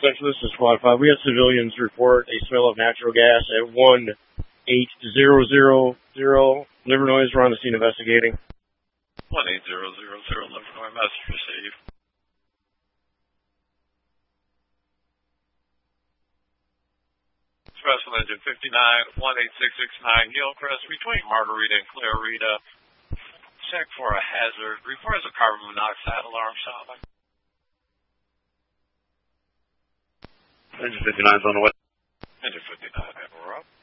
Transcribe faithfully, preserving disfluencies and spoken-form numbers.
Central, this is Squad five. We had civilians report a smell of natural gas at one eight zero zero zero Livernois. We're on the scene investigating. one eight zero zero zero Livernois, message received. Expressway engine fifty-nine, one eight six six nine, Hillcrest, between Margarita and Clarita. Check for a hazard. Reports a carbon monoxide alarm sounding. Engine fifty-nine's on the way. Engine fifty-nine, and we're up.